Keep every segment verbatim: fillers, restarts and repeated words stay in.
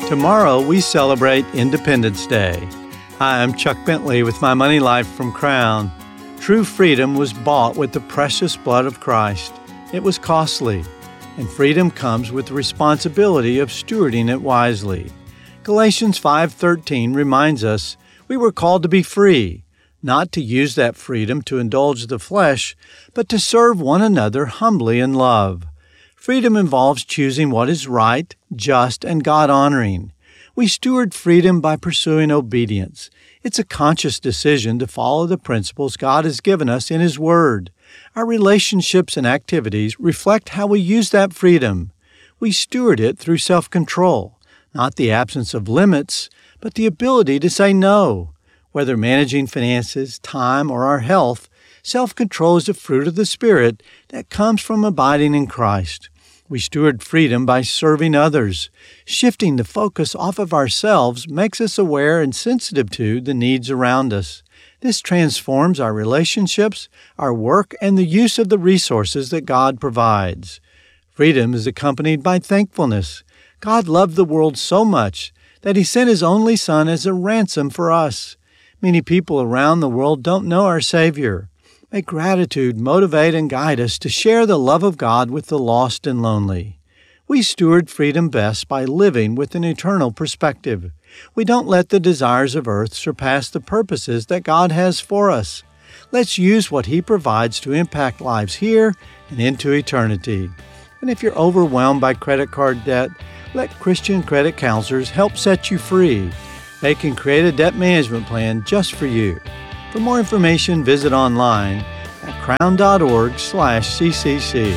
Tomorrow, we celebrate Independence Day. Hi, I'm Chuck Bentley with my Money Life from Crown. True freedom was bought with the precious blood of Christ. It was costly, and freedom comes with the responsibility of stewarding it wisely. Galatians five thirteen reminds us we were called to be free, not to use that freedom to indulge the flesh, but to serve one another humbly in love. Freedom involves choosing what is right, just, and God-honoring. We steward freedom by pursuing obedience. It's a conscious decision to follow the principles God has given us in His Word. Our relationships and activities reflect how we use that freedom. We steward it through self-control, not the absence of limits, but the ability to say no. Whether managing finances, time, or our health, self-control is a fruit of the Spirit that comes from abiding in Christ. We steward freedom by serving others. Shifting the focus off of ourselves makes us aware and sensitive to the needs around us. This transforms our relationships, our work, and the use of the resources that God provides. Freedom is accompanied by thankfulness. God loved the world so much that He sent His only Son as a ransom for us. Many people around the world don't know our Savior. May gratitude motivate and guide us to share the love of God with the lost and lonely. We steward freedom best by living with an eternal perspective. We don't let the desires of earth surpass the purposes that God has for us. Let's use what He provides to impact lives here and into eternity. And if you're overwhelmed by credit card debt, let Christian credit counselors help set you free. They can create a debt management plan just for you. For more information, visit online at crown.org slash ccc.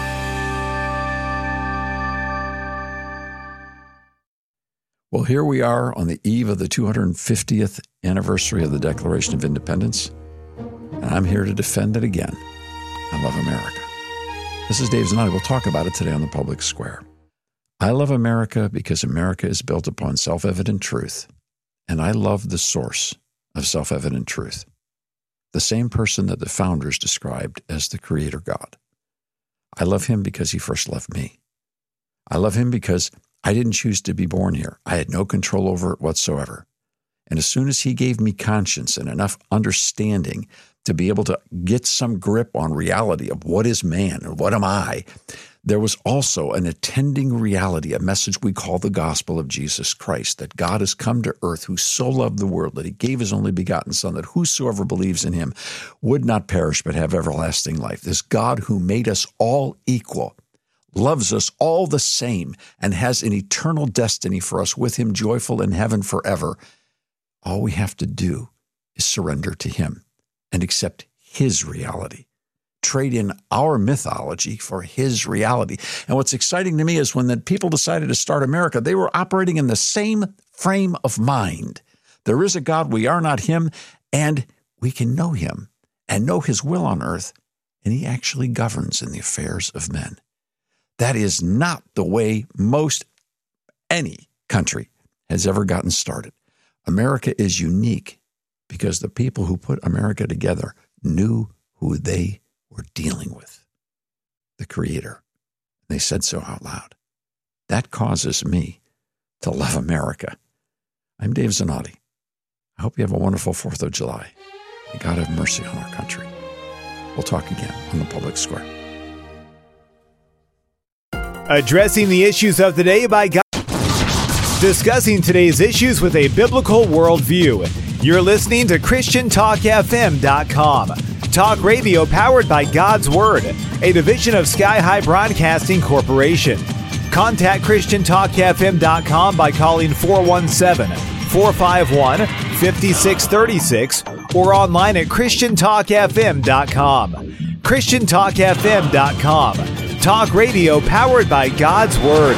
Well, here we are on the eve of the two hundred fiftieth anniversary of the Declaration of Independence, and I'm here to defend it again. I love America. This is Dave Zanotti. We'll talk about it today on the Public Square. I love America because America is built upon self-evident truth, and I love the source of self-evident truth, the same person that the founders described as the Creator God. I love Him because He first loved me. I love Him because I didn't choose to be born here. I had no control over it whatsoever. And as soon as He gave me conscience and enough understanding to be able to get some grip on reality of what is man and what am I, there was also an attending reality, a message we call the gospel of Jesus Christ, that God has come to earth who so loved the world that He gave His only begotten Son, that whosoever believes in Him would not perish but have everlasting life. This God who made us all equal, loves us all the same, and has an eternal destiny for us with Him, joyful in heaven forever. All we have to do is surrender to Him and accept His reality. Trade in our mythology for His reality. And what's exciting to me is when the people decided to start America, they were operating in the same frame of mind. There is a God, we are not Him, and we can know Him and know His will on earth, and He actually governs in the affairs of men. That is not the way most any country has ever gotten started. America is unique because the people who put America together knew who they were dealing with, the Creator. They said so out loud. That causes me to love America. I'm Dave Zanotti. I hope you have a wonderful fourth of July. May God have mercy on our country. We'll talk again on the Public Square. Addressing the issues of the day by God. Discussing today's issues with a biblical worldview. You're listening to Christian Talk F M dot com. Talk radio powered by God's Word, a division of Sky High Broadcasting Corporation. Contact Christian Talk F M dot com by calling four one seven, four five one, five six three six or online at Christian Talk F M dot com. Christian Talk F M dot com. Talk radio powered by God's Word.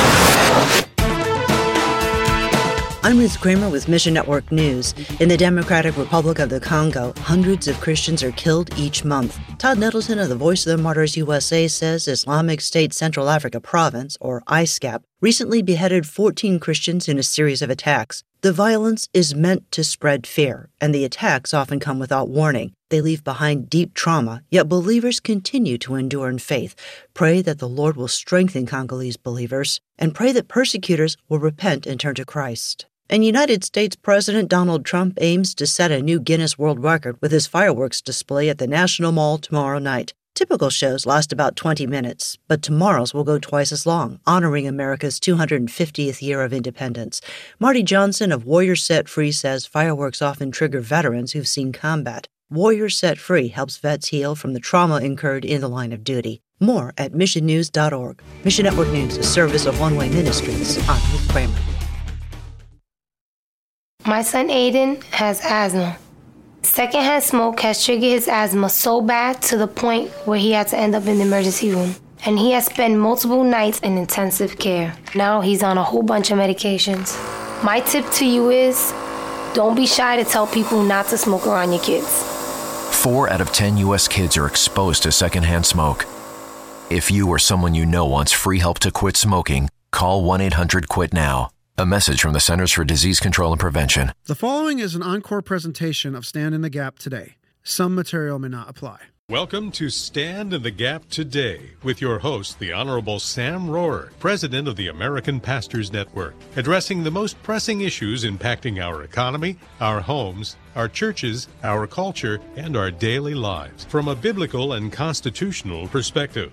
I'm Ruth Kramer with Mission Network News. In the Democratic Republic of the Congo, hundreds of Christians are killed each month. Todd Nettleton of the Voice of the Martyrs U S A says Islamic State Central Africa Province, or I S C A P, recently beheaded fourteen Christians in a series of attacks. The violence is meant to spread fear, and the attacks often come without warning. They leave behind deep trauma, yet believers continue to endure in faith. Pray that the Lord will strengthen Congolese believers, and pray that persecutors will repent and turn to Christ. And United States President Donald Trump aims to set a new Guinness World Record with his fireworks display at the National Mall tomorrow night. Typical shows last about twenty minutes, but tomorrow's will go twice as long, honoring America's two hundred fiftieth year of independence. Marty Johnson of Warriors Set Free says fireworks often trigger veterans who've seen combat. Warriors Set Free helps vets heal from the trauma incurred in the line of duty. More at mission news dot org. Mission Network News, a service of One Way Ministries. I'm Ruth Kramer. My son Aiden has asthma. Secondhand smoke has triggered his asthma so bad to the point where he had to end up in the emergency room. And he has spent multiple nights in intensive care. Now he's on a whole bunch of medications. My tip to you is, don't be shy to tell people not to smoke around your kids. Four out of ten U S kids are exposed to secondhand smoke. If you or someone you know wants free help to quit smoking, call one eight hundred quit now. A message from the Centers for Disease Control and Prevention. The following is an encore presentation of Stand in the Gap Today. Some material may not apply. Welcome to Stand in the Gap Today with your host, the Honorable Sam Rohrer, President of the American Pastors Network, addressing the most pressing issues impacting our economy, our homes, our churches, our culture, and our daily lives from a biblical and constitutional perspective.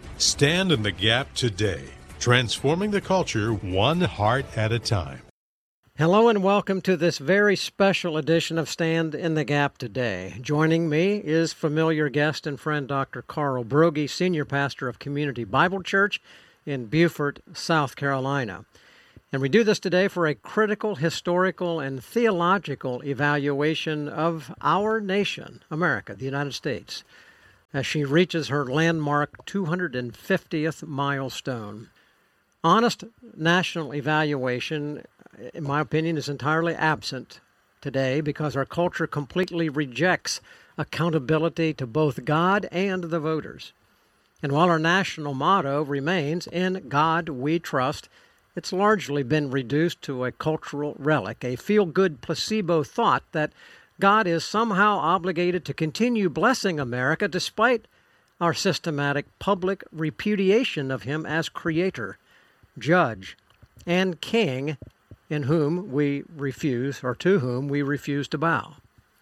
Stand in the Gap Today, transforming the culture one heart at a time. Hello and welcome to this very special edition of Stand in the Gap Today. Joining me is familiar guest and friend Doctor Carl Broggi, Senior Pastor of Community Bible Church in Beaufort, South Carolina. And we do this today for a critical, historical, and theological evaluation of our nation, America, the United States, as she reaches her landmark two hundred fiftieth milestone. Honest national evaluation, in my opinion, is entirely absent today because our culture completely rejects accountability to both God and the voters. And while our national motto remains, "In God We Trust," it's largely been reduced to a cultural relic, a feel-good placebo thought that God is somehow obligated to continue blessing America despite our systematic public repudiation of Him as Creator, Judge, and King, in whom we refuse, or to whom we refuse to bow.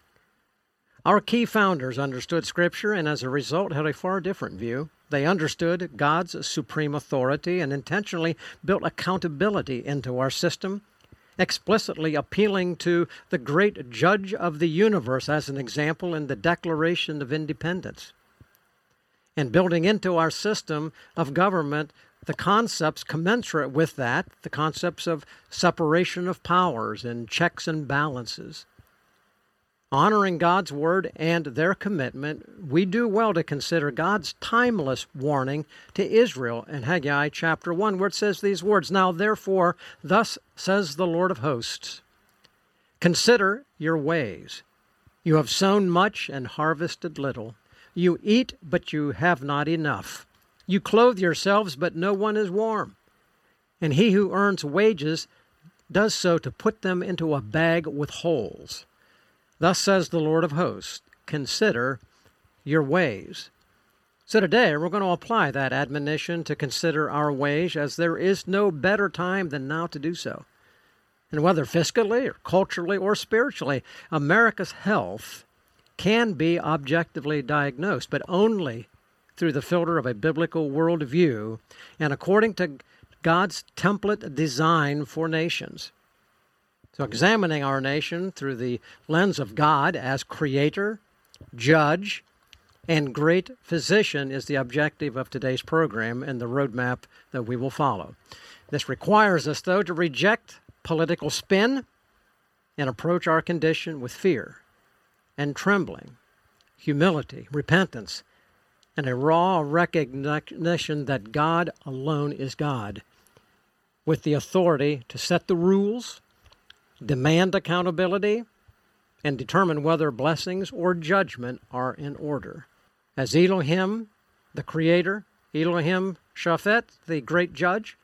Our key founders understood Scripture and as a result had a far different view. They understood God's supreme authority and intentionally built accountability into our system, explicitly appealing to the great Judge of the universe as an example in the Declaration of Independence, and building into our system of government the concepts commensurate with that, the concepts of separation of powers and checks and balances. Honoring God's word and their commitment, we do well to consider God's timeless warning to Israel in Haggai chapter one, where it says these words, "Now therefore, thus says the Lord of hosts, consider your ways. You have sown much and harvested little. You eat, but you have not enough. You clothe yourselves, but no one is warm. And he who earns wages does so to put them into a bag with holes. Thus says the Lord of hosts, consider your ways." So today we're going to apply that admonition to consider our ways, as there is no better time than now to do so. And whether fiscally or culturally or spiritually, America's health can be objectively diagnosed, but only through the filter of a biblical worldview and according to God's template design for nations. So examining our nation through the lens of God as Creator, Judge, and Great Physician is the objective of today's program and the roadmap that we will follow. This requires us, though, to reject political spin and approach our condition with fear and trembling, humility, repentance, and a raw recognition that God alone is God, with the authority to set the rules, demand accountability, and determine whether blessings or judgment are in order. As Elohim, the Creator, Elohim Shaphat, the great Judge,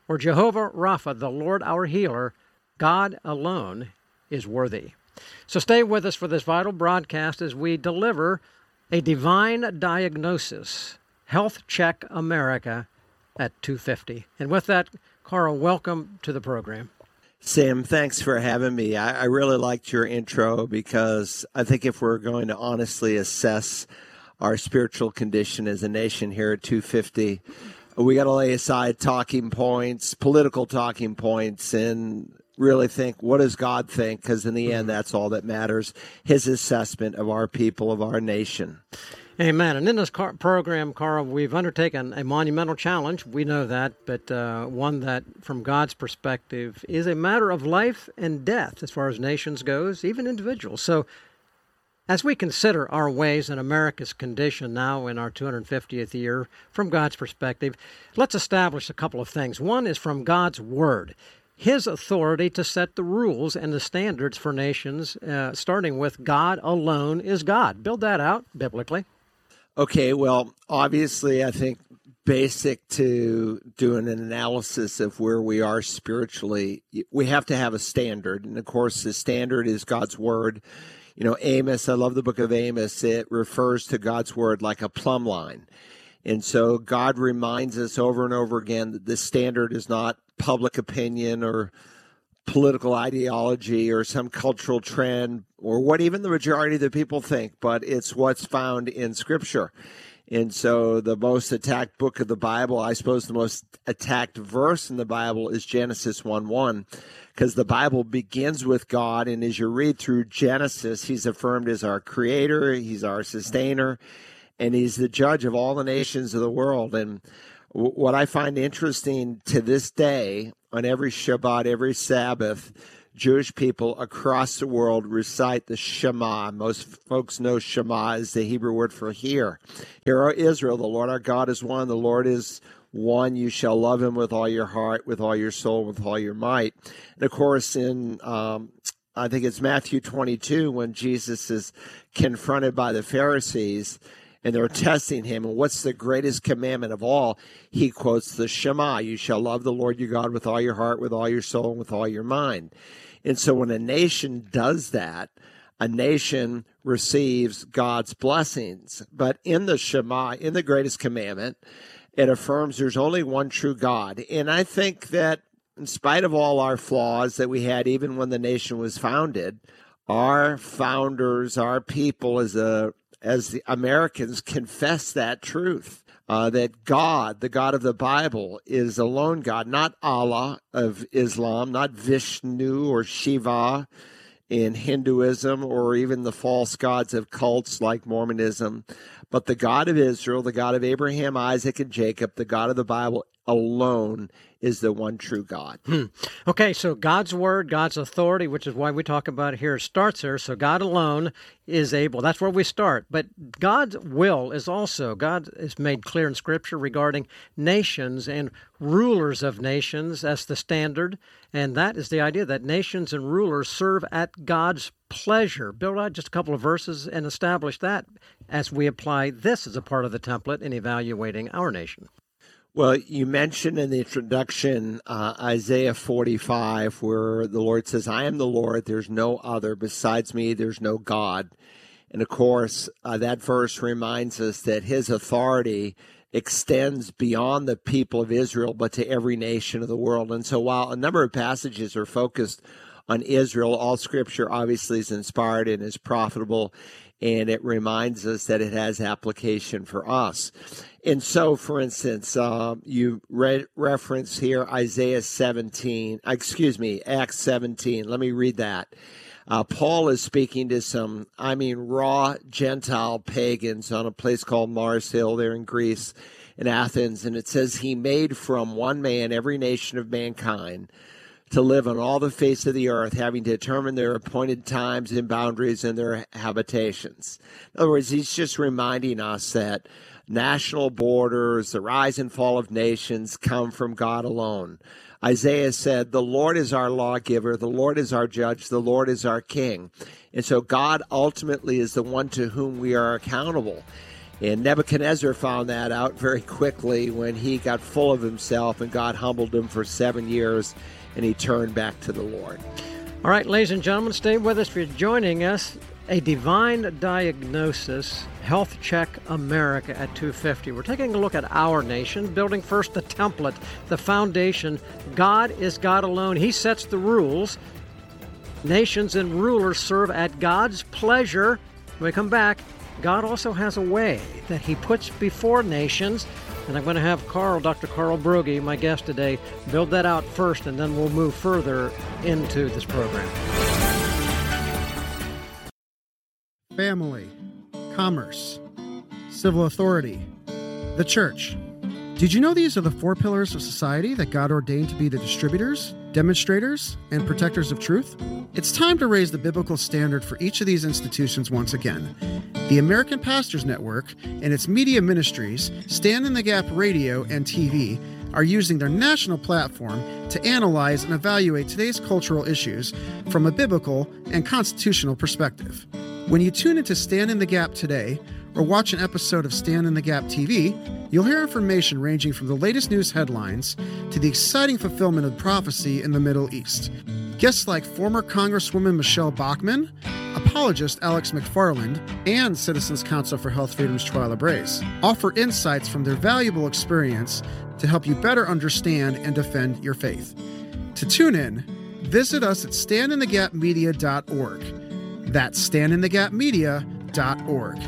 or Jehovah Rapha, the Lord our healer, God alone is worthy. So stay with us for this vital broadcast as we deliver a divine diagnosis, Health Check America at two fifty. And with that, Carl, welcome to the program. Sam, thanks for having me. I, I really liked your intro because I think if we're going to honestly assess our spiritual condition as a nation here at two fifty, we got to lay aside talking points, political talking points, and really think, what does God think? Because in the end, that's all that matters, his assessment of our people, of our nation. Amen. And in this car- program, Carl, we've undertaken a monumental challenge. We know that, but uh, one that, from God's perspective, is a matter of life and death as far as nations goes, even individuals. So as we consider our ways and America's condition now in our two hundred fiftieth year, from God's perspective, let's establish a couple of things. One is from God's Word, his authority to set the rules and the standards for nations, uh, starting with God alone is God. Build that out biblically. Okay, well, obviously, I think basic to doing an analysis of where we are spiritually, we have to have a standard. And of course, the standard is God's Word. You know, Amos, I love the book of Amos. It refers to God's Word like a plumb line. And so God reminds us over and over again that the standard is not public opinion or political ideology or some cultural trend or what even the majority of the people think, but it's what's found in Scripture. And so the most attacked book of the Bible, I suppose the most attacked verse in the Bible is Genesis one one, because the Bible begins with God, and as you read through Genesis, he's affirmed as our creator, he's our sustainer, and he's the judge of all the nations of the world. And w- what I find interesting to this day, on every Shabbat, every Sabbath, Jewish people across the world recite the Shema. Most folks know Shema is the Hebrew word for hear. Hear, O Israel, the Lord our God is one. The Lord is one. You shall love him with all your heart, with all your soul, with all your might. And of course, in um, I think it's Matthew twenty-two, when Jesus is confronted by the Pharisees, and they're testing him, and what's the greatest commandment of all? He quotes the Shema. You shall love the Lord your God with all your heart, with all your soul, and with all your mind. And so when a nation does that, a nation receives God's blessings. But in the Shema, in the greatest commandment, it affirms there's only one true God. And I think that in spite of all our flaws that we had, even when the nation was founded, our founders, our people as a as the Americans confess that truth, uh, that God, the God of the Bible, is alone God, not Allah of Islam, not Vishnu or Shiva in Hinduism, or even the false gods of cults like Mormonism, but the God of Israel, the God of Abraham, Isaac, and Jacob, the God of the Bible alone is the one true God. Hmm. Okay, so God's Word, God's authority, which is why we talk about it here, starts there. So God alone is able. That's where we start. But God's will is also, God is made clear in Scripture regarding nations and rulers of nations as the standard. And that is the idea that nations and rulers serve at God's pleasure. Build out just a couple of verses and establish that as we apply this as a part of the template in evaluating our nation. Well, you mentioned in the introduction uh, Isaiah forty-five, where the Lord says, I am the Lord, there's no other. Besides me, there's no God. And of course, uh, that verse reminds us that his authority extends beyond the people of Israel, but to every nation of the world. And so while a number of passages are focused on Israel, all Scripture obviously is inspired and is profitable, and it reminds us that it has application for us. And so, for instance, uh, you read reference here Isaiah seventeen, excuse me, Acts seventeen. Let me read that. Uh, Paul is speaking to some, I mean, raw Gentile pagans on a place called Mars Hill there in Greece, in Athens. And it says, he made from one man every nation of mankind to live on all the face of the earth, having determined their appointed times and boundaries and their habitations. In other words, he's just reminding us that national borders, the rise and fall of nations come from God alone. Isaiah said, the Lord is our lawgiver, the Lord is our judge, the Lord is our king. And so God ultimately is the one to whom we are accountable. And Nebuchadnezzar found that out very quickly when he got full of himself, and God humbled him for seven years, and he turned back to the Lord. All right, ladies and gentlemen, stay with us if you're joining us. A Divine Diagnosis, Health Check America at two fifty. We're taking a look at our nation, building first the template, the foundation. God is God alone. He sets the rules. Nations and rulers serve at God's pleasure. When we come back, God also has a way that he puts before nations. And I'm going to have Carl, Doctor Carl Broggi, my guest today, build that out first, and then we'll move further into this program. Family, commerce, civil authority, the church. Did you know these are the four pillars of society that God ordained to be the distributors, demonstrators, and protectors of truth? It's time to raise the biblical standard for each of these institutions once again. The American Pastors Network and its media ministries, Stand in the Gap Radio and T V, are using their national platform to analyze and evaluate today's cultural issues from a biblical and constitutional perspective. When you tune into Stand in the Gap today, or watch an episode of Stand in the Gap T V, you'll hear information ranging from the latest news headlines to the exciting fulfillment of prophecy in the Middle East. Guests like former Congresswoman Michelle Bachmann, apologist Alex McFarland, and Citizens Council for Health Freedom's Twyla Brace offer insights from their valuable experience to help you better understand and defend your faith. To tune in, visit us at stand in the gap media dot org. That's stand in the gap media dot org.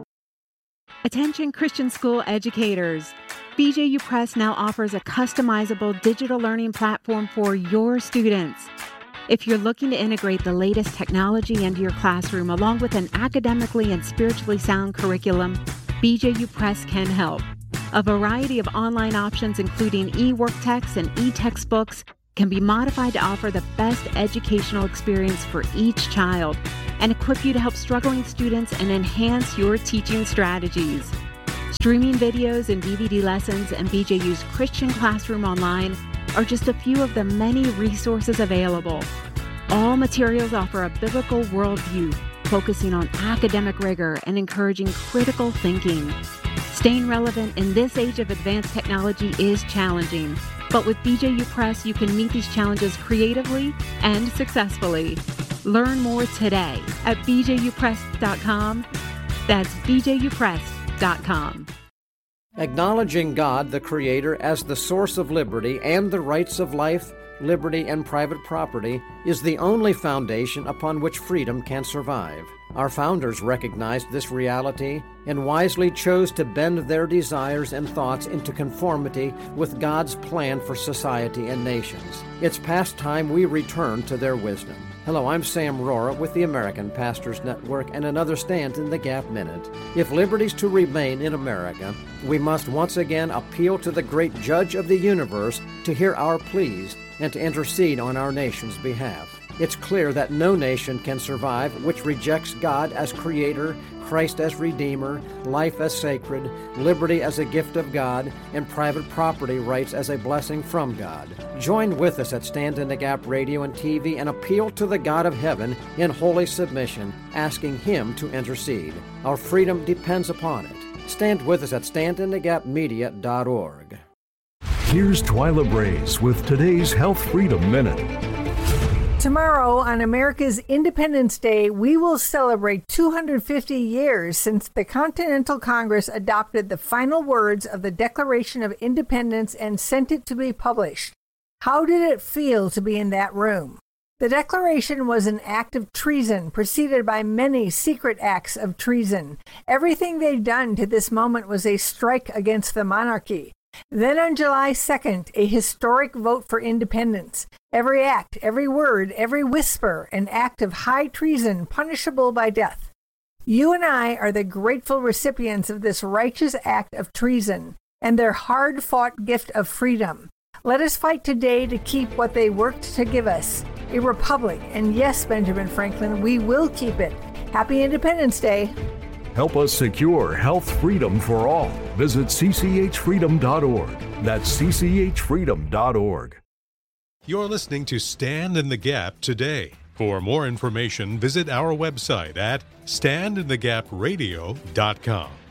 Attention Christian school educators. B J U Press now offers a customizable digital learning platform for your students. If you're looking to integrate the latest technology into your classroom along with an academically and spiritually sound curriculum, B J U Press can help. A variety of online options, including e-work texts and e-textbooks, can be modified to offer the best educational experience for each child and equip you to help struggling students and enhance your teaching strategies. Streaming videos and D V D lessons and B J U's Christian Classroom Online are just a few of the many resources available. All materials offer a biblical worldview, focusing on academic rigor and encouraging critical thinking. Staying relevant in this age of advanced technology is challenging, but with B J U Press, you can meet these challenges creatively and successfully. Learn more today at b j u press dot com. That's b j u press dot com. Acknowledging God, the Creator, as the source of liberty and the rights of life, liberty, and private property is the only foundation upon which freedom can survive. Our founders recognized this reality and wisely chose to bend their desires and thoughts into conformity with God's plan for society and nations. It's past time we return to their wisdom. Hello, I'm Sam Rohrer with the American Pastors Network and another Stand in the Gap Minute. If liberty's to remain in America, we must once again appeal to the great Judge of the universe to hear our pleas and to intercede on our nation's behalf. It's clear that no nation can survive which rejects God as Creator, Christ as Redeemer, life as sacred, liberty as a gift of God, and private property rights as a blessing from God. Join with us at Stand in the Gap Radio and T V and appeal to the God of heaven in holy submission, asking Him to intercede. Our freedom depends upon it. Stand with us at stand in the gap media dot org. Here's Twyla Brace with today's Health Freedom Minute. Tomorrow, on America's Independence Day, we will celebrate two hundred fifty years since the Continental Congress adopted the final words of the Declaration of Independence and sent it to be published. How did it feel to be in that room? The Declaration was an act of treason, preceded by many secret acts of treason. Everything they'd done to this moment was a strike against the monarchy. Then on July second, a historic vote for independence. Every act, every word, every whisper, an act of high treason punishable by death. You and I are the grateful recipients of this righteous act of treason and their hard-fought gift of freedom. Let us fight today to keep what they worked to give us, a republic. And yes, Benjamin Franklin, we will keep it. Happy Independence Day. Help us secure health freedom for all. Visit c c h freedom dot org. That's c c h freedom dot org. You're listening to Stand in the Gap today. For more information, visit our website at stand in the gap radio dot com.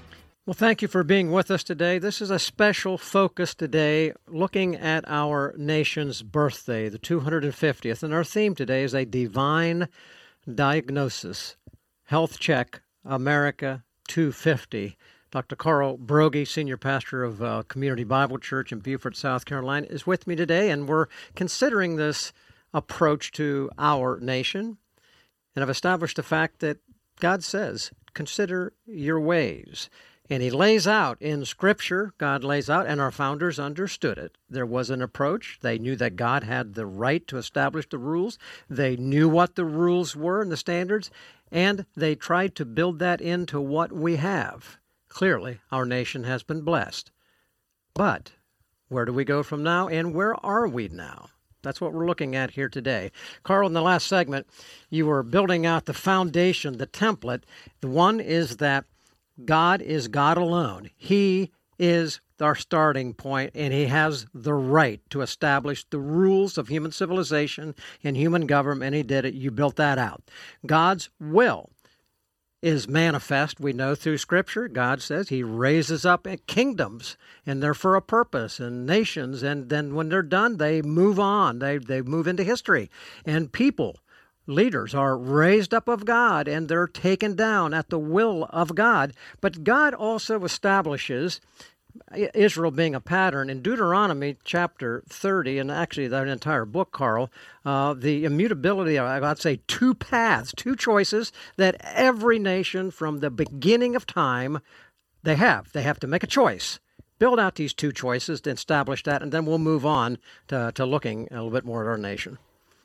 Well, thank you for being with us today. This is a special focus today looking at our nation's birthday, the two hundred fiftieth. And our theme today is a divine diagnosis. Health Check America two fifty. Doctor Carl Broggi, Senior Pastor of uh, Community Bible Church in Beaufort, South Carolina, is with me today, and we're considering this approach to our nation. And I've established the fact that God says, consider your ways. And he lays out in Scripture, God lays out, and our founders understood it. There was an approach. They knew that God had the right to establish the rules. They knew what the rules were and the standards, and they tried to build that into what we have. Clearly, our nation has been blessed. But where do we go from now, and where are we now? That's what we're looking at here today. Carl, in the last segment, you were building out the foundation, the template. The one is that God is God alone. He is our starting point, and he has the right to establish the rules of human civilization and human government, and he did it. You built that out. God's will is manifest, we know through Scripture. God says he raises up kingdoms, and they're for a purpose, and nations, and then when they're done, they move on. They, they move into history, and people leaders are raised up of God, and they're taken down at the will of God. But God also establishes, Israel being a pattern, in Deuteronomy chapter thirty, and actually that entire book, Carl, uh, the immutability of, I'd say, two paths, two choices that every nation from the beginning of time, they have. They have to make a choice. Build out these two choices to establish that, and then we'll move on to, to looking a little bit more at our nation.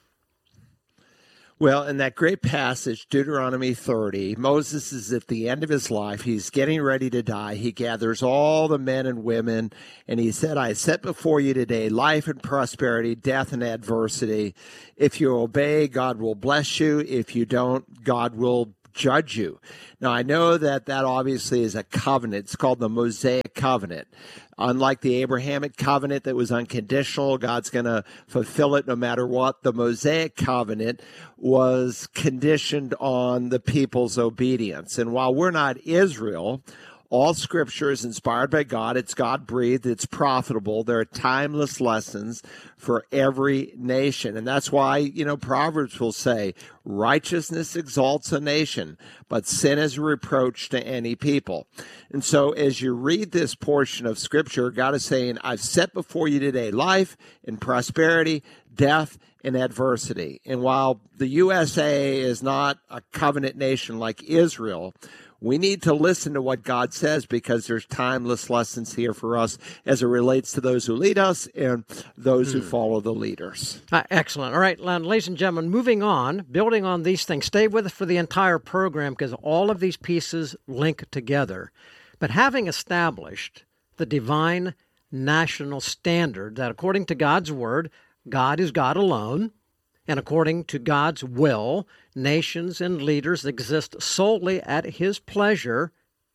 Well, in that great passage, Deuteronomy thirty, Moses is at the end of his life. He's getting ready to die. He gathers all the men and women, and he said, I set before you today life and prosperity, death and adversity. If you obey, God will bless you. If you don't, God will judge you. Now, I know that that obviously is a covenant. It's called the Mosaic Covenant. Unlike the Abrahamic covenant that was unconditional, God's going to fulfill it no matter what. The Mosaic covenant was conditioned on the people's obedience. And while we're not Israel, all Scripture is inspired by God. It's God-breathed. It's profitable. There are timeless lessons for every nation. And that's why, you know, Proverbs will say, righteousness exalts a nation, but sin is a reproach to any people. And so as you read this portion of Scripture, God is saying, I've set before you today life and prosperity, death and adversity. And while the U S A is not a covenant nation like Israel, we need to listen to what God says because there's timeless lessons here for us as it relates to those who lead us and those hmm. who follow the leaders. Uh, excellent. All right, ladies and gentlemen, moving on, building on these things. Stay with us for the entire program because all of these pieces link together. But having established the divine national standard that according to God's word, God is God alone, and according to God's will, nations and leaders exist solely at his pleasure,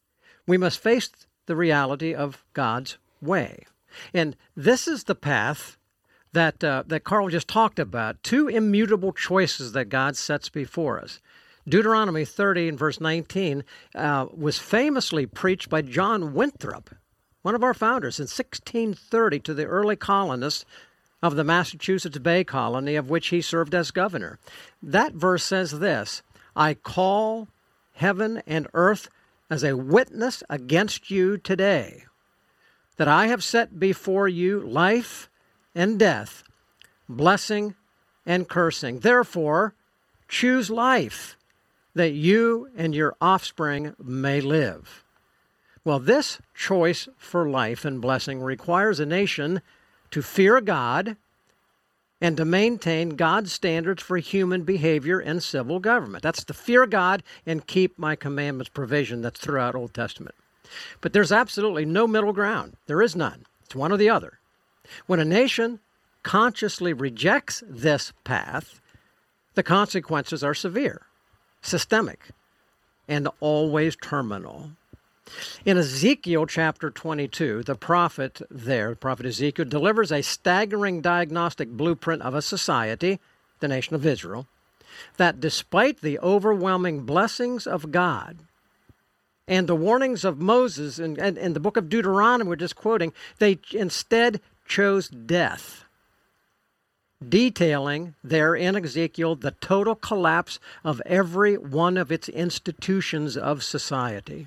we must face the reality of God's way. And this is the path that uh, that Carl just talked about, two immutable choices that God sets before us. Deuteronomy thirty and verse nineteen uh, was famously preached by John Winthrop, one of our founders, in sixteen thirty to the early colonists of the Massachusetts Bay Colony, of which he served as governor. That verse says this, I call heaven and earth as a witness against you today, that I have set before you life and death, blessing and cursing. Therefore, choose life, that you and your offspring may live. Well, this choice for life and blessing requires a nation to fear God and to maintain God's standards for human behavior and civil government. That's to fear God and keep my commandments provision that's throughout Old Testament. But there's absolutely no middle ground. There is none. It's one or the other. When a nation consciously rejects this path, the consequences are severe, systemic, and always terminal. In Ezekiel chapter twenty-two, the prophet there, the prophet Ezekiel, delivers a staggering diagnostic blueprint of a society, the nation of Israel, that despite the overwhelming blessings of God, And the warnings of Moses and in, in, in the book of Deuteronomy, we're just quoting, they instead chose death, detailing there in Ezekiel the total collapse of every one of its institutions of society.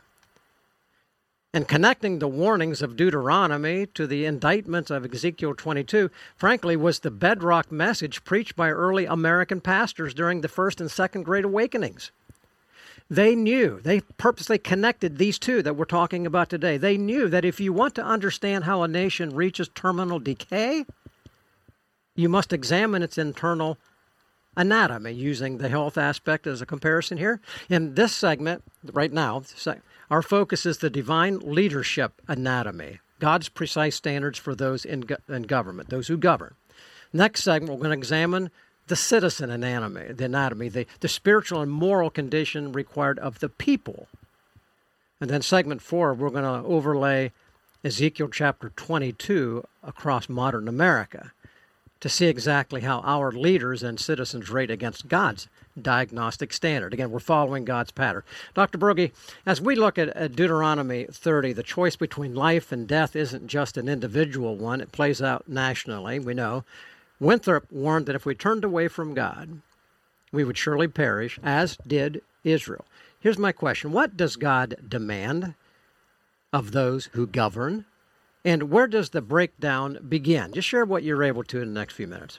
And connecting the warnings of Deuteronomy to the indictments of Ezekiel twenty-two, frankly, was the bedrock message preached by early American pastors during the First and Second Great Awakenings. They knew, they purposely connected these two that we're talking about today. They knew that if you want to understand how a nation reaches terminal decay, you must examine its internal anatomy, using the health aspect as a comparison here. In this segment, right now, our focus is the divine leadership anatomy, God's precise standards for those in, go- in government, those who govern. Next segment, we're going to examine the citizen anatomy, the anatomy, the, the spiritual and moral condition required of the people. And then segment four, we're going to overlay Ezekiel chapter twenty-two across modern America to see exactly how our leaders and citizens rate against God's diagnostic standard. Again, we're following God's pattern. Doctor Broggi, as we look at, at Deuteronomy thirty, the choice between life and death isn't just an individual one. It plays out nationally, we know. Winthrop warned that if we turned away from God, we would surely perish, as did Israel. Here's my question. What does God demand of those who govern? And where does the breakdown begin? Just share what you're able to in the next few minutes.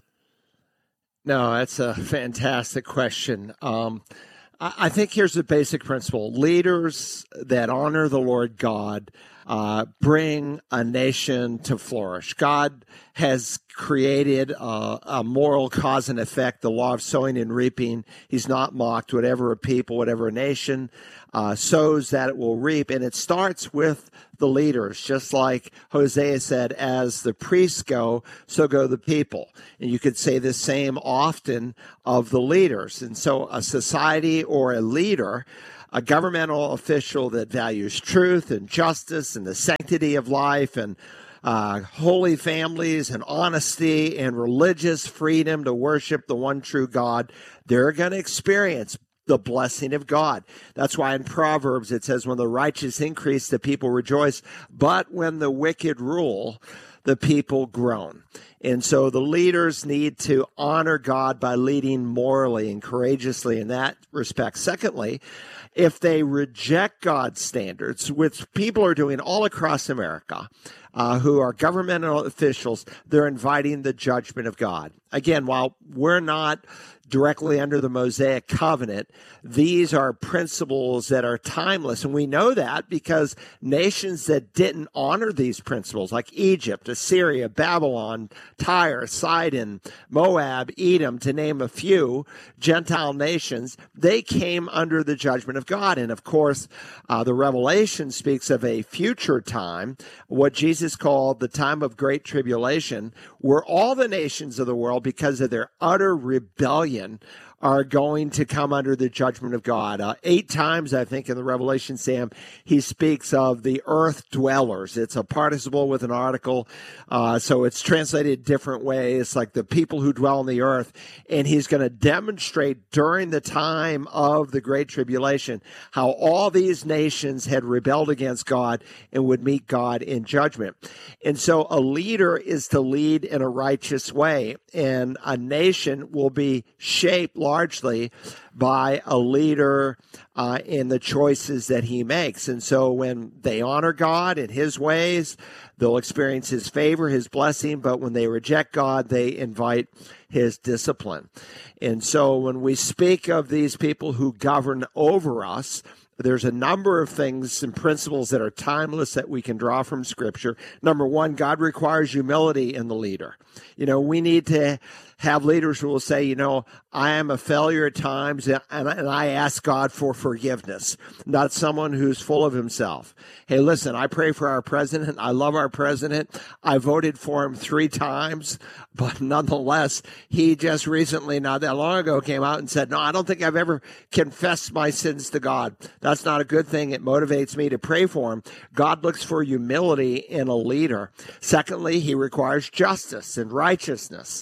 No, that's a fantastic question. Um, I, I think here's the basic principle. Leaders that honor the Lord God uh, bring a nation to flourish. God has created a, a moral cause and effect, the law of sowing and reaping. He's not mocked. Whatever a people, whatever a nation uh, sows, that it will reap. And it starts with the leaders, just like Hosea said, as the priests go, so go the people. And you could say the same often of the leaders. And so a society or a leader, a governmental official that values truth and justice and the sanctity of life and uh, holy families and honesty and religious freedom to worship the one true God, they're going to experience the blessing of God. That's why in Proverbs it says, when the righteous increase, the people rejoice, but when the wicked rule, the people groan. And so the leaders need to honor God by leading morally and courageously in that respect. Secondly, if they reject God's standards, which people are doing all across America, uh, who are governmental officials, they're inviting the judgment of God. Again, while we're not directly under the Mosaic covenant, these are principles that are timeless. And we know that because nations that didn't honor these principles, like Egypt, Assyria, Babylon, Tyre, Sidon, Moab, Edom, to name a few Gentile nations, they came under the judgment of God. And of course, uh, the Revelation speaks of a future time, what Jesus called the time of great tribulation, where all the nations of the world, because of their utter rebellion, are going to come under the judgment of God. Uh, eight times, I think, in the Revelation, Sam, he speaks of the earth dwellers. It's a participle with an article, uh, so it's translated different ways, like the people who dwell on the earth. And he's going to demonstrate during the time of the Great Tribulation how all these nations had rebelled against God and would meet God in judgment. And so a leader is to lead in a righteous way, and a nation will be shaped largely by a leader uh, in the choices that he makes. And so when they honor God in his ways, they'll experience his favor, his blessing. But when they reject God, they invite his discipline. And so when we speak of these people who govern over us, there's a number of things and principles that are timeless that we can draw from Scripture. Number one, God requires humility in the leader. You know, we need to have leaders who will say, you know, I am a failure at times, and, and I ask God for forgiveness, not someone who's full of himself. Hey, listen, I pray for our president. I love our president. I voted for him three times, but nonetheless, he just recently, not that long ago, came out and said, no, I don't think I've ever confessed my sins to God. That's not a good thing. It motivates me to pray for him. God looks for humility in a leader. Secondly, he requires justice and righteousness.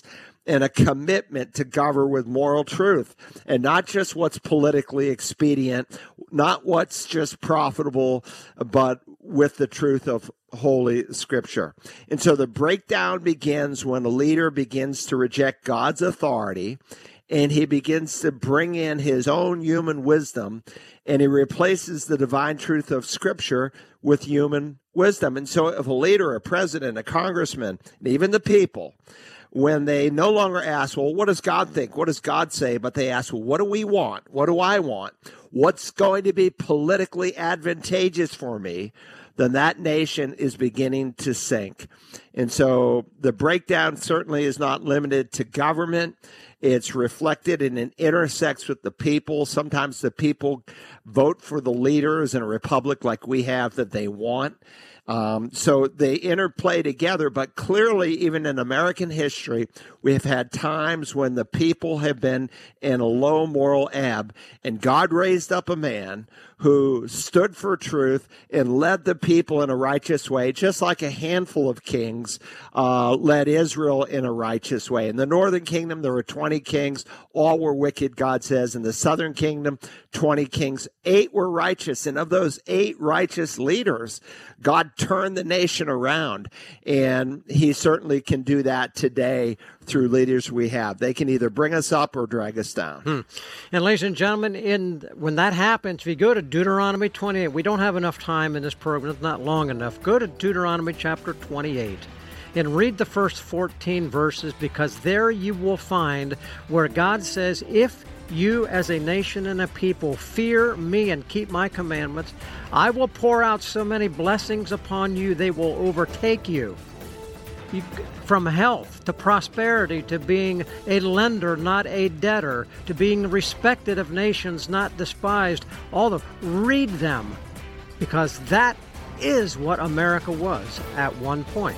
and a commitment to govern with moral truth, and not just what's politically expedient, not what's just profitable, but with the truth of Holy Scripture. And so the breakdown begins when a leader begins to reject God's authority, and he begins to bring in his own human wisdom, and he replaces the divine truth of Scripture with human wisdom. And so if a leader, a president, a congressman, and even the people, when they no longer ask, well, what does God think? What does God say? But they ask, well, what do we want? What do I want? What's going to be politically advantageous for me? Then that nation is beginning to sink. And so the breakdown certainly is not limited to government. It's reflected and it intersects with the people. Sometimes the people vote for the leaders in a republic like we have that they want. Um, so they interplay together, but clearly, even in American history, we have had times when the people have been in a low moral ebb, and God raised up a man who stood for truth and led the people in a righteous way, just like a handful of kings uh, led Israel in a righteous way. In the northern kingdom, there were twenty kings. All were wicked, God says. In the southern kingdom, twenty kings. Eight were righteous. And of those eight righteous leaders, God turned the nation around. And he certainly can do that today through leaders we have. They can either bring us up or drag us down. Hmm. And ladies and gentlemen, in when that happens, if you go to Deuteronomy twenty-eight, we don't have enough time in this program. It's not long enough. Go to Deuteronomy chapter twenty-eight and read the first fourteen verses, because there you will find where God says, if you as a nation and a people fear me and keep my commandments, I will pour out so many blessings upon you, they will overtake you. You, from health to prosperity, to being a lender, not a debtor, to being respected of nations, not despised. All of read them, because that is what America was at one point.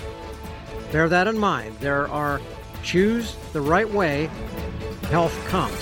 Bear that in mind. There are choose the right way, health comes.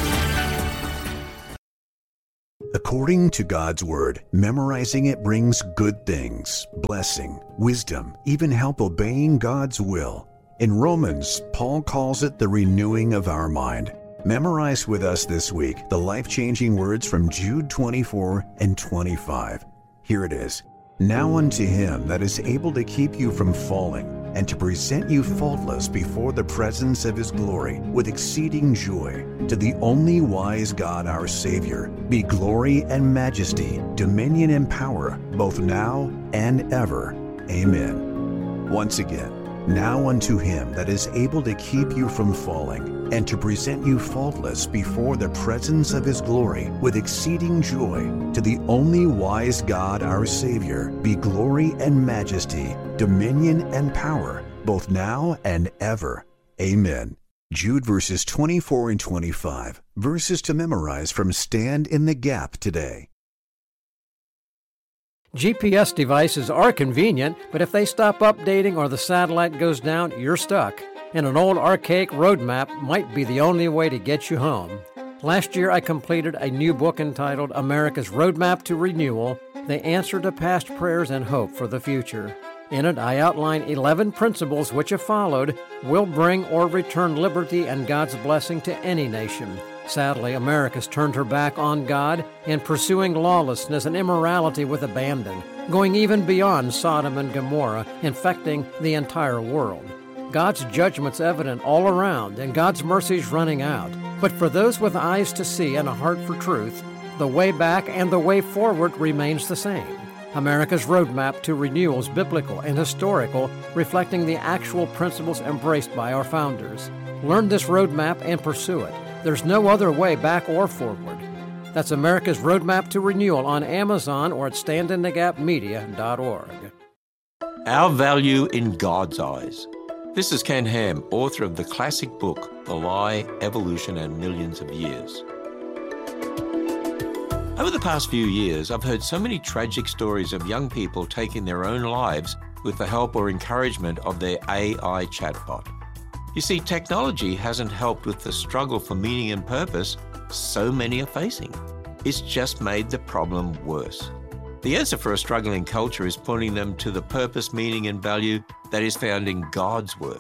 According to God's Word, memorizing it brings good things, blessing, wisdom, even help obeying God's will. In Romans, Paul calls it the renewing of our mind. Memorize with us this week the life-changing words from Jude twenty-four and twenty-five. Here it is. Now unto him that is able to keep you from falling, and to present you faultless before the presence of his glory with exceeding joy, to the only wise God our Savior, be glory and majesty, dominion and power, both now and ever. Amen. Once again, now unto him that is able to keep you from falling, and to present you faultless before the presence of his glory with exceeding joy, to the only wise God our Savior, be glory and majesty, dominion and power, both now and ever. Amen. Jude verses twenty-four and twenty-five, verses to memorize from Stand in the Gap today. G P S devices are convenient, but if they stop updating or the satellite goes down, you're stuck. And an old archaic road map might be the only way to get you home. Last year, I completed a new book entitled America's Roadmap to Renewal, the answer to past prayers and hope for the future. In it, I outline eleven principles which, if followed, will bring or return liberty and God's blessing to any nation. Sadly, America's turned her back on God in pursuing lawlessness and immorality with abandon, going even beyond Sodom and Gomorrah, infecting the entire world. God's judgment's evident all around, and God's mercy's running out. But for those with eyes to see and a heart for truth, the way back and the way forward remains the same. America's roadmap to renewal is biblical and historical, reflecting the actual principles embraced by our founders. Learn this roadmap and pursue it. There's no other way back or forward. That's America's Roadmap to Renewal on Amazon or at stand in the gap media dot org. Our value in God's eyes. This is Ken Ham, author of the classic book, The Lie, Evolution, and Millions of Years. Over the past few years, I've heard so many tragic stories of young people taking their own lives with the help or encouragement of their A I chatbot. You see, technology hasn't helped with the struggle for meaning and purpose so many are facing. It's just made the problem worse. The answer for a struggling culture is pointing them to the purpose, meaning, and value that is found in God's Word.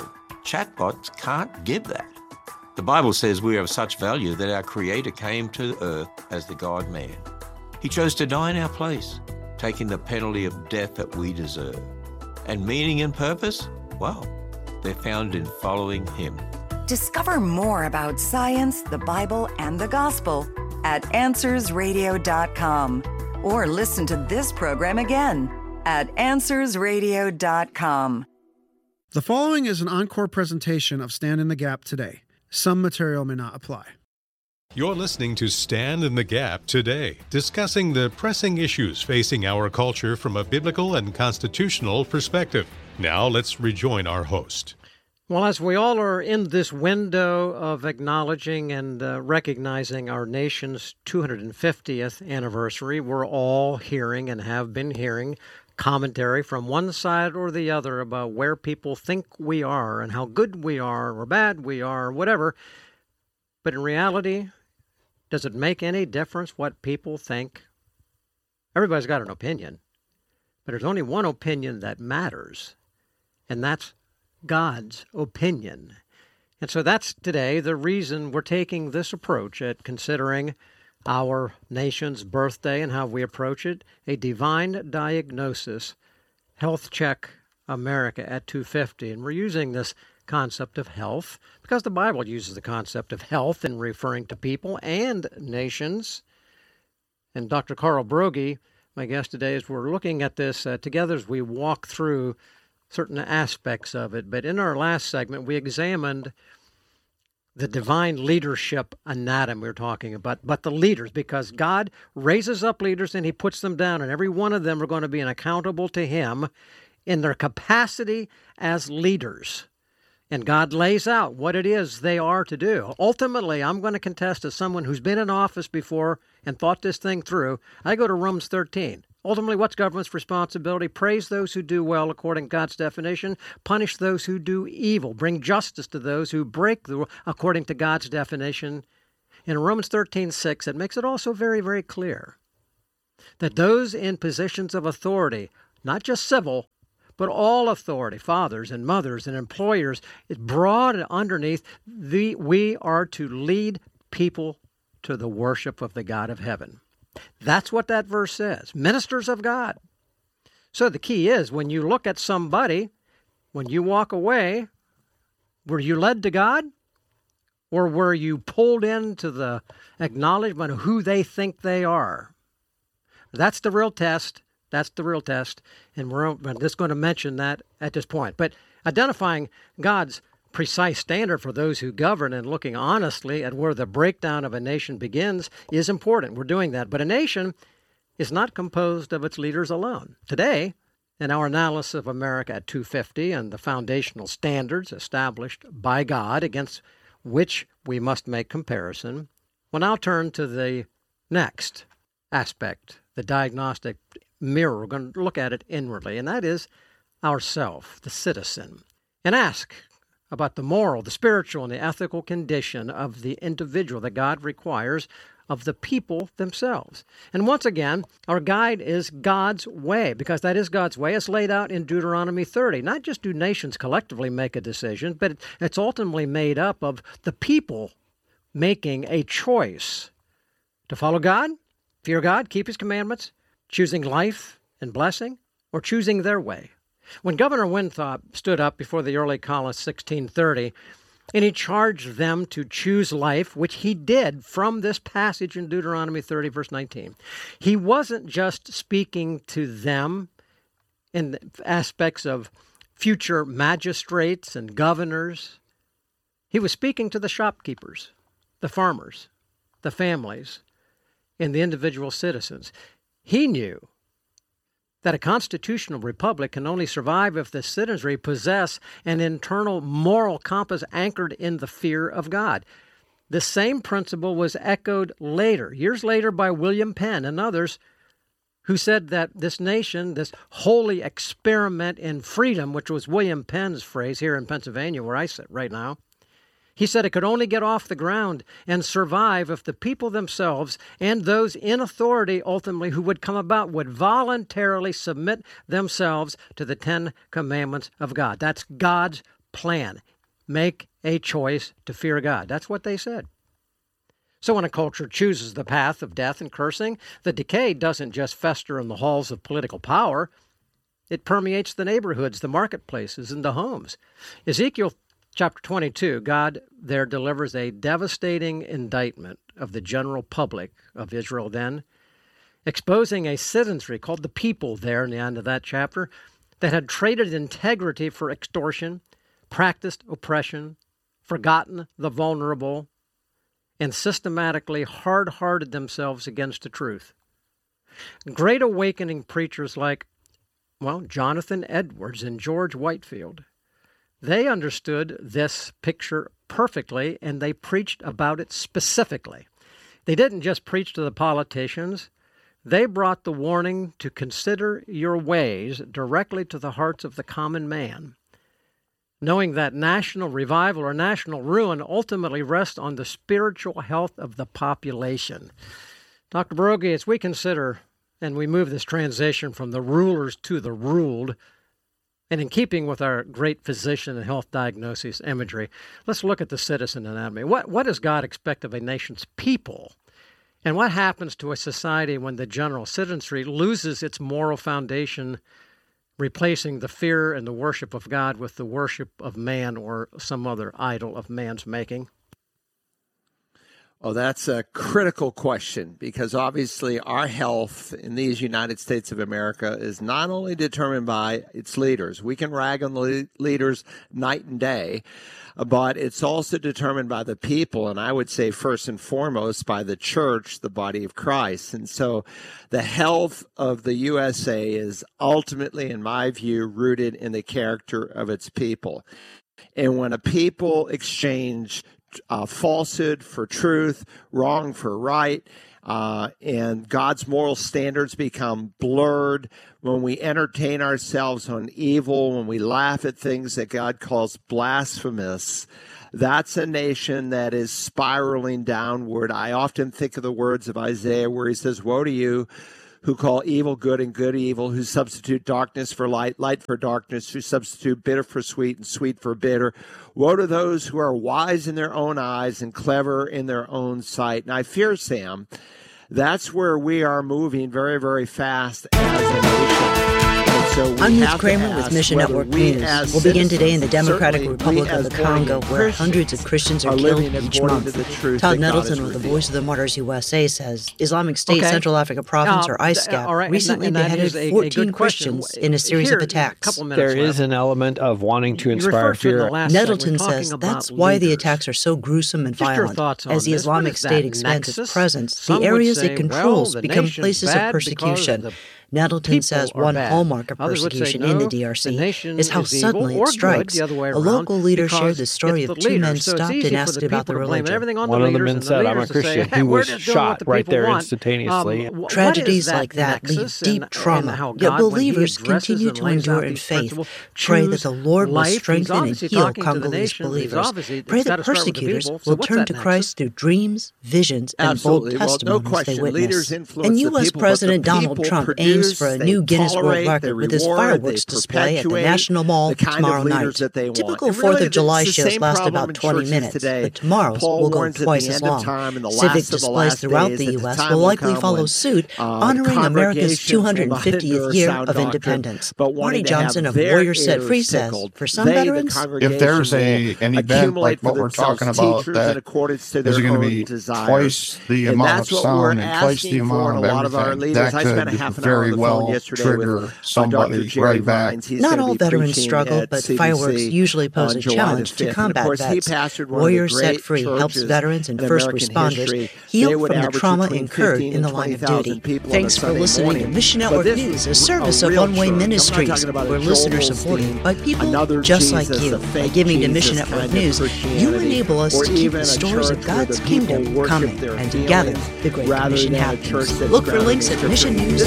Chatbots can't give that. The Bible says we are of such value that our Creator came to earth as the God-man. He chose to die in our place, taking the penalty of death that we deserve. And meaning and purpose? Well, they're found in following Him. Discover more about science, the Bible, and the gospel at answers radio dot com, or listen to this program again at answers radio dot com. The following is an encore presentation of Stand in the Gap today. Some material may not apply. You're listening to Stand in the Gap today, discussing the pressing issues facing our culture from a biblical and constitutional perspective. Now let's rejoin our host. Well, as we all are in this window of acknowledging and uh, recognizing our nation's two hundred fiftieth anniversary, we're all hearing and have been hearing commentary from one side or the other about where people think we are and how good we are or bad we are, or whatever. But in reality, does it make any difference what people think? Everybody's got an opinion, but there's only one opinion that matters, and that's God's opinion. And so that's today the reason we're taking this approach at considering our nation's birthday and how we approach it, a divine diagnosis, Health Check America at two fifty. And we're using this concept of health because the Bible uses the concept of health in referring to people and nations. And Doctor Carl Broggi, my guest today, is we're looking at this uh, together as we walk through certain aspects of it. But in our last segment, we examined the divine leadership anatomy we're talking about, but the leaders, because God raises up leaders and He puts them down, and every one of them are going to be accountable to Him in their capacity as leaders. And God lays out what it is they are to do. Ultimately, I'm going to contest as someone who's been in office before and thought this thing through. I go to Romans thirteen. Ultimately, what's government's responsibility? Praise those who do well according to God's definition. Punish those who do evil. Bring justice to those who break the rule according to God's definition. In Romans thirteen six, it makes it also very, very clear that those in positions of authority, not just civil, but all authority, fathers and mothers and employers, is broad and underneath, the, we are to lead people to the worship of the God of heaven. That's what that verse says. Ministers of God. So the key is, when you look at somebody, when you walk away, were you led to God? Or were you pulled into the acknowledgement of who they think they are? That's the real test. That's the real test. And we're just going to mention that at this point. But identifying God's precise standard for those who govern and looking honestly at where the breakdown of a nation begins is important. We're doing that. But a nation is not composed of its leaders alone. Today, in our analysis of America at two fifty and the foundational standards established by God against which we must make comparison, we'll now turn to the next aspect, the diagnostic mirror. We're going to look at it inwardly, and that is ourself, the citizen, and ask about the moral, the spiritual, and the ethical condition of the individual that God requires of the people themselves. And once again, our guide is God's way, because that is God's way. It's laid out in Deuteronomy thirty. Not just do nations collectively make a decision, but it's ultimately made up of the people making a choice to follow God, fear God, keep His commandments, choosing life and blessing, or choosing their way. When Governor Winthrop stood up before the early colonists in sixteen thirty, and he charged them to choose life, which he did from this passage in Deuteronomy thirty, verse nineteen, he wasn't just speaking to them in the aspects of future magistrates and governors. He was speaking to the shopkeepers, the farmers, the families, and the individual citizens. He knew that a constitutional republic can only survive if the citizenry possess an internal moral compass anchored in the fear of God. The same principle was echoed later, years later, by William Penn and others who said that this nation, this holy experiment in freedom, which was William Penn's phrase here in Pennsylvania, where I sit right now, he said it could only get off the ground and survive if the people themselves and those in authority ultimately who would come about would voluntarily submit themselves to the Ten Commandments of God. That's God's plan. make a choice to fear God. That's what they said. So when a culture chooses the path of death and cursing, the decay doesn't just fester in the halls of political power. It permeates the neighborhoods, the marketplaces, and the homes. Ezekiel chapter twenty-two, God there delivers a devastating indictment of the general public of Israel then, exposing a citizenry called the people there in the end of that chapter that had traded integrity for extortion, practiced oppression, forgotten the vulnerable, and systematically hard-hearted themselves against the truth. Great awakening preachers like, well, Jonathan Edwards and George Whitefield, they understood this picture perfectly, and they preached about it specifically. They didn't just preach to the politicians. They brought the warning to consider your ways directly to the hearts of the common man, knowing that national revival or national ruin ultimately rests on the spiritual health of the population. Doctor Broggi, as we consider and we move this transition from the rulers to the ruled, and in keeping with our great physician and health diagnosis imagery, let's look at the citizen anatomy. What, what does God expect of a nation's people? And what happens to a society when the general citizenry loses its moral foundation, replacing the fear and the worship of God with the worship of man or some other idol of man's making? Oh, that's a critical question, because obviously our health in these United States of America is not only determined by its leaders. We can rag on the leaders night and day, but it's also determined by the people, and I would say first and foremost by the church, the body of Christ. And so the health of the U S A is ultimately, in my view, rooted in the character of its people. And when a people exchange Uh, falsehood for truth, wrong for right, uh, and God's moral standards become blurred, when we entertain ourselves on evil, when we laugh at things that God calls blasphemous, that's a nation that is spiraling downward. I often think of the words of Isaiah where he says, "Woe to you who call evil good and good evil, who substitute darkness for light, light for darkness, who substitute bitter for sweet and sweet for bitter. Woe to those who are wise in their own eyes and clever in their own sight." And I fear, Sam, that's where we are moving very, very fast as a nation. So I'm Ruth Kramer with Mission Network News. We'll begin today in the Democratic Republic of the Congo, where hundreds of Christians are killed each month. Todd Nettleton with the Voice of the Martyrs U S A says Islamic State okay. Central Africa Province, uh, or I S C A P, right. and recently and that, beheaded and fourteen Christians in a series Here, of attacks. There is an element of wanting to inspire fear. Nettleton says that's why leaders. the attacks are so gruesome and Just violent. As the this. Islamic State expands nexus? its presence, Some the areas say, it controls well, become places of persecution. Nettleton says one bad. hallmark of Others persecution say, no, in the D R C the is how is suddenly it strikes. Good, a local leader shared the story of two men so stopped and asked about the religion. On one the of the men said, "I'm a Christian." Say, hey, he was shot the right there want. instantaneously. Um, Tragedies that like that leave deep and, trauma, and yet God, believers continue to endure in faith. Pray that the Lord will strengthen and heal Congolese believers. Pray that persecutors will turn to Christ through dreams, visions, and bold testimonies they witness. And U S President Donald Trump aims for a new Guinness World Record with his fireworks display at the National Mall tomorrow night. Typical fourth of July shows last about twenty minutes, but tomorrow's will go twice as long. Civic displays throughout the U S will likely follow suit, honoring America's two hundred fiftieth year of independence. Marty Johnson of Warrior Set Free says, for some veterans, if there's a an event like what we're talking about, that is going to be twice the amount of sound and twice the amount of everything, that could very well trigger somebody right back. Not all veterans struggle, but fireworks usually pose a challenge to combat vets. Warrior Set Free helps veterans and first responders heal from the trauma incurred in the line of duty. Thanks for listening to Mission Network News, a service of One Way Ministries. We're listener supported by people just like you. By giving to Mission Network News, you enable us to keep the stories of God's kingdom coming, and together the Great Commission happens. Look for links at mission news dot org.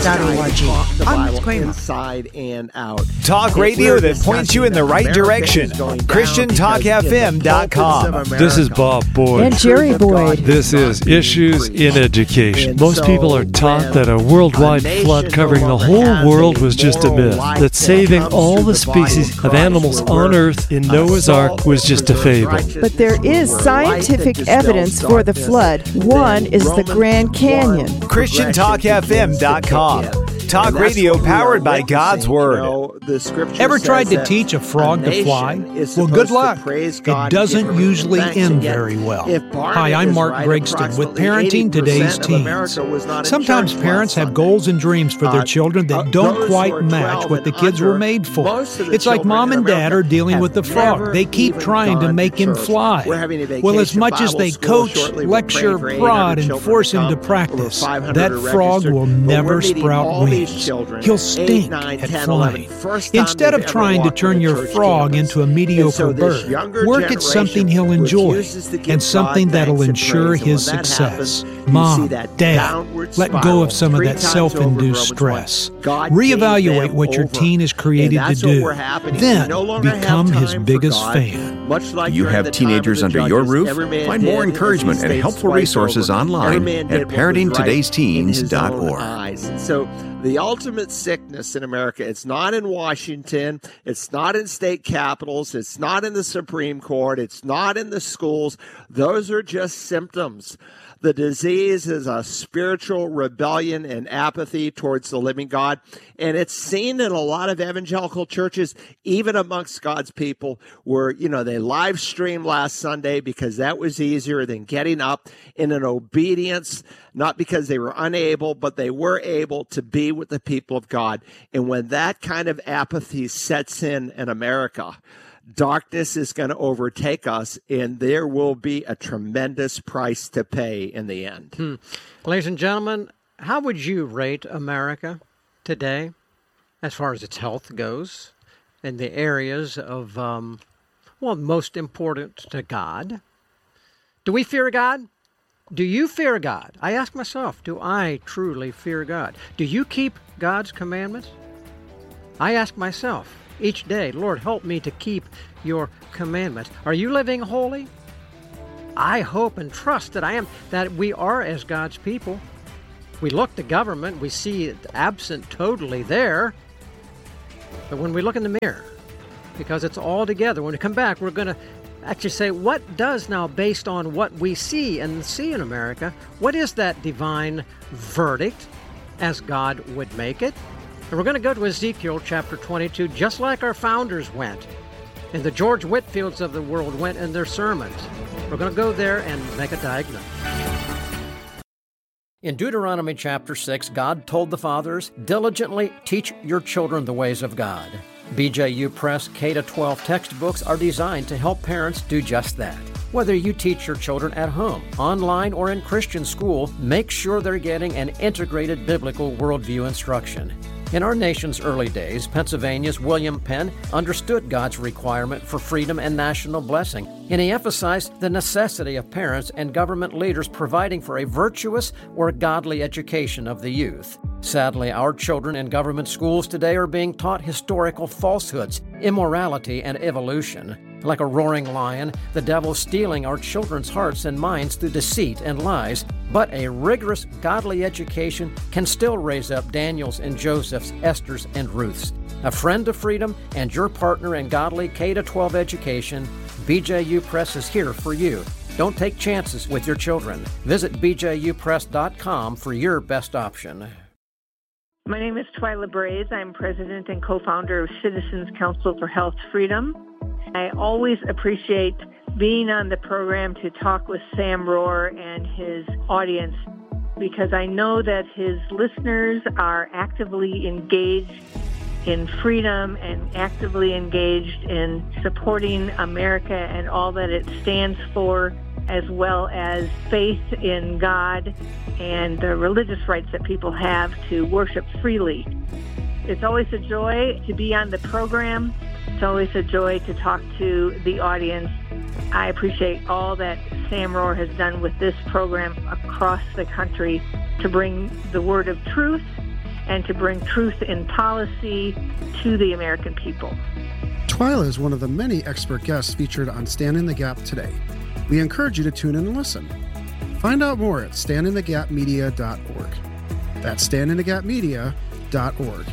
G. The I'm Bible Miz Kramer. inside and out. Talk radio that points you in the right direction. Christian Talk F M dot com. This is Bob Boyd. And Jerry Boyd. This is Issues in Education. Most people are taught that a worldwide flood covering the whole world was just a myth, that saving all the species of animals on Earth in Noah's Ark was just a fable. But there is scientific evidence for the flood. One is the Grand Canyon. Christian Talk F M dot com. Talk radio powered by God's Word. Ever tried to teach a frog to fly? Well, good luck. It doesn't usually end very well. Hi, I'm Mark Gregston with Parenting Today's Teens. Sometimes parents have goals and dreams for their children that don't quite match what the kids were made for. It's like mom and dad are dealing with the frog. They keep trying to make him fly. Well, as much as they coach, lecture, prod, and force him to practice, that frog will never sprout wings. He'll stink at flying. Instead of trying to turn your frog into a mediocre bird, work at something he'll enjoy and something that'll ensure his success. Mom, Dad, let go of some of that self-induced stress. Reevaluate what your teen is created to do. Then become his biggest fan. Do you have teenagers under your roof? Find more encouragement and helpful resources online at parenting today's teens dot org. So the ultimate sickness in America, it's not in Washington, it's not in state capitals, it's not in the Supreme Court, it's not in the schools. Those are just symptoms. The disease is a spiritual rebellion and apathy towards the living God. And it's seen in a lot of evangelical churches, even amongst God's people, where, you know, they live streamed last Sunday because that was easier than getting up in an obedience, not because they were unable, but they were able to be with the people of God. And when that kind of apathy sets in in America, darkness is going to overtake us, and there will be a tremendous price to pay in the end. Hmm. Ladies and gentlemen, how would you rate America today as far as its health goes in the areas of, um, well, most important to God? Do we fear God? Do you fear God? I ask myself, do I truly fear God? Do you keep God's commandments? I ask myself each day, Lord, help me to keep your commandments. Are you living holy? I hope and trust that I am, that we are as God's people. We look to government, we see it absent totally there. But when we look in the mirror, because it's all together, when we come back, we're going to actually say, what does now, based on what we see and see in America, what is that divine verdict as God would make it? And we're going to go to Ezekiel chapter twenty-two, just like our founders went, and the George Whitfields of the world went in their sermons. We're going to go there and make a diagnosis. In Deuteronomy chapter six, God told the fathers, diligently teach your children the ways of God. B J U Press K to twelve textbooks are designed to help parents do just that. Whether you teach your children at home, online, or in Christian school, make sure they're getting an integrated biblical worldview instruction. In our nation's early days, Pennsylvania's William Penn understood God's requirement for freedom and national blessing, and he emphasized the necessity of parents and government leaders providing for a virtuous or godly education of the youth. Sadly, our children in government schools today are being taught historical falsehoods, immorality, and evolution. Like a roaring lion, the devil's stealing our children's hearts and minds through deceit and lies. But a rigorous, godly education can still raise up Daniels and Josephs, Esthers and Ruths. A friend of freedom and your partner in godly K to twelve education, B J U Press is here for you. Don't take chances with your children. Visit b j u press dot com for your best option. My name is Twyla Braze. I'm president and co-founder of Citizens Council for Health Freedom. I always appreciate being on the program to talk with Sam Rohrer and his audience because I know that his listeners are actively engaged in freedom and actively engaged in supporting America and all that it stands for, as well as faith in God and the religious rights that people have to worship freely. It's always a joy to be on the program. It's always a joy to talk to the audience. I appreciate all that Sam Rohrer has done with this program across the country to bring the word of truth and to bring truth in policy to the American people. Twyla is one of the many expert guests featured on Stand in the Gap today. We encourage you to tune in and listen. Find out more at stand in the gap media dot org. That's stand in the gap media dot org.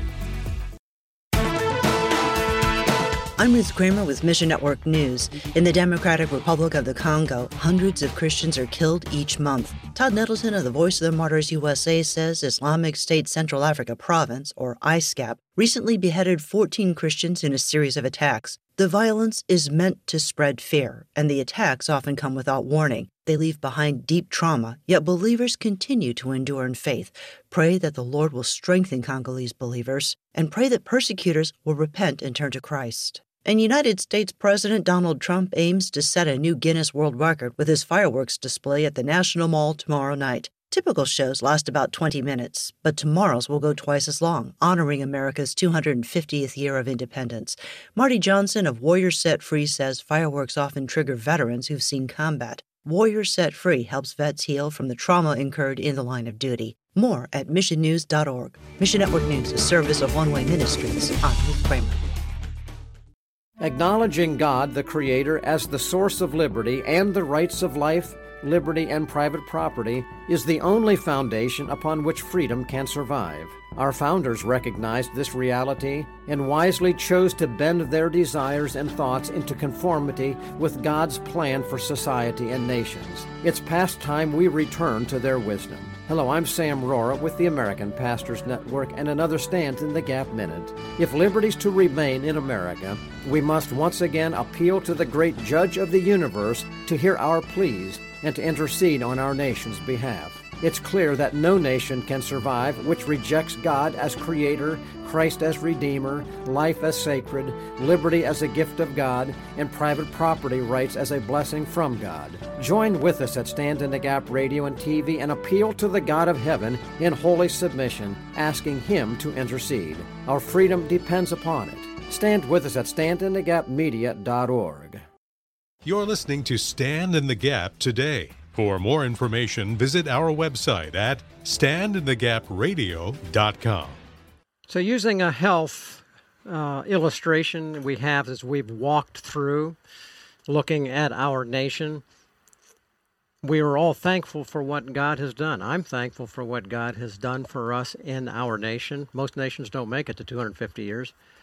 I'm Ruth Kramer with Mission Network News. In the Democratic Republic of the Congo, hundreds of Christians are killed each month. Todd Nettleton of the Voice of the Martyrs U S A says Islamic State Central Africa Province, or I S C A P, recently beheaded fourteen Christians in a series of attacks. The violence is meant to spread fear, and the attacks often come without warning. They leave behind deep trauma, yet believers continue to endure in faith. Pray that the Lord will strengthen Congolese believers, and pray that persecutors will repent and turn to Christ. And United States President Donald Trump aims to set a new Guinness World Record with his fireworks display at the National Mall tomorrow night. Typical shows last about twenty minutes, but tomorrow's will go twice as long, honoring America's two hundred fiftieth year of independence. Marty Johnson of Warriors Set Free says fireworks often trigger veterans who've seen combat. Warriors Set Free helps vets heal from the trauma incurred in the line of duty. More at mission news dot org. Mission Network News, a service of One Way Ministries. I'm Ruth Kramer. Acknowledging God, the Creator, as the source of liberty and the rights of life, liberty, and private property is the only foundation upon which freedom can survive. Our founders recognized this reality and wisely chose to bend their desires and thoughts into conformity with God's plan for society and nations. It's past time we return to their wisdom. Hello, I'm Sam Rohrer with the American Pastors Network and another Stand in the Gap Minute. If liberty's to remain in America, we must once again appeal to the great Judge of the universe to hear our pleas and to intercede on our nation's behalf. It's clear that no nation can survive which rejects God as Creator, Christ as Redeemer, life as sacred, liberty as a gift of God, and private property rights as a blessing from God. Join with us at Stand in the Gap Radio and T V and appeal to the God of heaven in holy submission, asking Him to intercede. Our freedom depends upon it. Stand with us at stand in the gap media dot org. You're listening to Stand in the Gap today. For more information, visit our website at stand in the gap radio dot com. So using a health uh, illustration we have as we've walked through, looking at our nation, we are all thankful for what God has done. I'm thankful for what God has done for us in our nation. Most nations don't make it to two hundred fifty years.